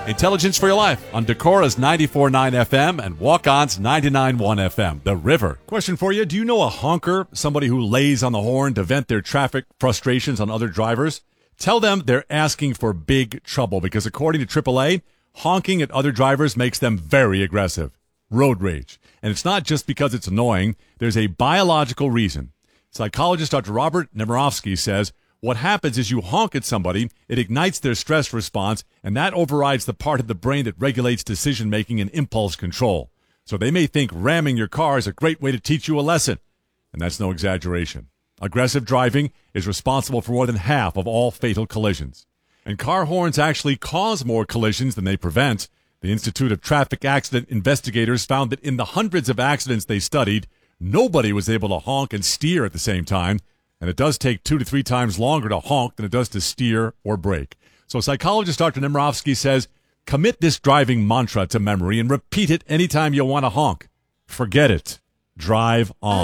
Intelligence for Your Life on Decora's 94.9 FM and Walk-On's 99.1 FM. The River. Question for you. Do you know a honker, somebody who lays on the horn to vent their traffic frustrations on other drivers? Tell them they're asking for big trouble because according to AAA, honking at other drivers makes them very aggressive. Road rage. And it's not just because it's annoying. There's a biological reason. Psychologist Dr. Robert Nemirovsky says, what happens is you honk at somebody, it ignites their stress response, and that overrides the part of the brain that regulates decision-making and impulse control. So they may think ramming your car is a great way to teach you a lesson. And that's no exaggeration. Aggressive driving is responsible for more than half of all fatal collisions. And car horns actually cause more collisions than they prevent. The Institute of Traffic Accident Investigators found that in the hundreds of accidents they studied, nobody was able to honk and steer at the same time. And it does take 2 to 3 times longer to honk than it does to steer or brake. So psychologist Dr. Nemirovsky says, commit this driving mantra to memory and repeat it anytime you want to honk. Forget it. Drive on.